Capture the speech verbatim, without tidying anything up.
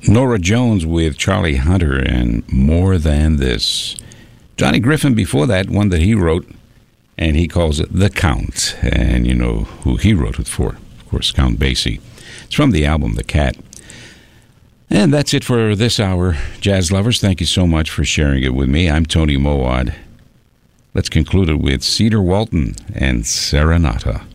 Nora Jones with Charlie Hunter and More Than This. Johnny Griffin before that, one that he wrote, and he calls it The Count. And you know who he wrote it for. Of course, Count Basie. It's from the album The Cat. And that's it for this hour, jazz lovers. Thank you so much for sharing it with me. I'm Tony Mowad. Let's conclude it with Cedar Walton and Serenata.